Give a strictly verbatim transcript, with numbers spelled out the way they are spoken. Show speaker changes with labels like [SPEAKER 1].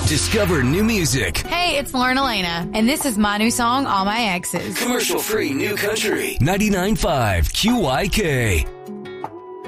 [SPEAKER 1] Discover new music.
[SPEAKER 2] Hey, it's Lauren Elena, and this is my new song, All My Exes.
[SPEAKER 1] Commercial-free new country. ninety-nine point five Q Y K.